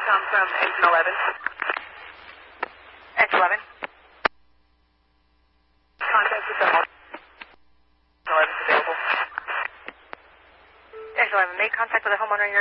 Tom from engine 11. Engine 11. Contact with the home. 11 is available. Engine 11, make contact with the homeowner in your